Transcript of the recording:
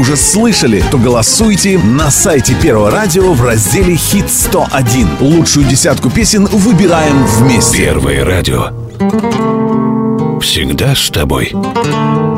уже слышали, то голосуйте на сайте Первого радио в разделе «Хит 101». Лучшую десятку песен выбираем вместе. Первое радио. Всегда с тобой.